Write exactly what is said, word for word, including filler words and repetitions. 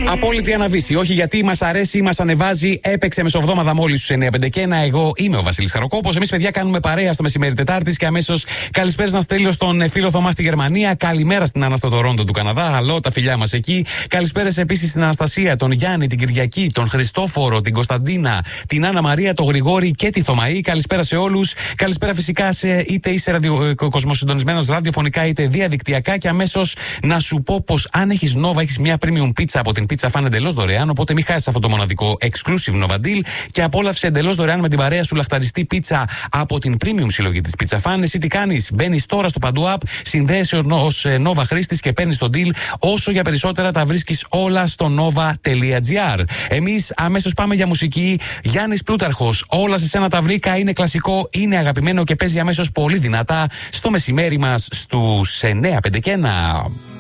Απόλυτη αναβίση. Όχι γιατί μας αρέσει, μας ανεβάζει. Έπαιξε μεσοβδόμαδα μόλις στους εννιά πενήντα ένα. Εγώ είμαι ο Βασίλης Χαροκόπος. Εμείς, παιδιά, κάνουμε παρέα στο μεσημέρι Τετάρτης και αμέσως καλησπέρα να στέλνω στον φίλο Θωμά στη Γερμανία. Καλημέρα στην Άννα στο Τορόντο του Καναδά. Αλλό, τα φιλιά μας εκεί. Καλησπέρα επίσης στην Αναστασία, τον Γιάννη, την Κυριακή, τον Χριστόφορο, την Κωνσταντίνα, την Άννα Μαρία, τον Γρηγόρη και τη Θωμαή. Καλησπέρα σε όλους. Καλησπέρα φυσικά σε είτε είσαι ραδιο, κοσμοσυντονισμένος ραδιοφωνικά είτε διαδικτυακά. Και αμέσως να σου πω πως αν έχεις Nova, έχεις μια premium pizza από την Pizza Fan εντελώς δωρεάν. Οπότε μην χάσεις αυτό το μοναδικό exclusive Nova Deal και απόλαυσε εντελώς δωρεάν με την παρέα σου λαχταριστή πίτσα από την premium συλλογή της Pizza Fan. Εσύ τι κάνεις? Μπαίνεις τώρα στο Παντού App, συνδέεσαι ως Nova χρήστης και παίρνεις το deal. Όσο για περισσότερα τα βρίσκεις όλα στο nova τελεία gr. Εμείς αμέσως πάμε για μουσική. Γιάννης Πλούταρχος, όλα σε σένα τα βρήκα. Είναι κλασικό, είναι αγαπημένο και παίζει αμέσως πολύ δυνατά στο μεσημέρι μας στους εννιά πενήντα ένα.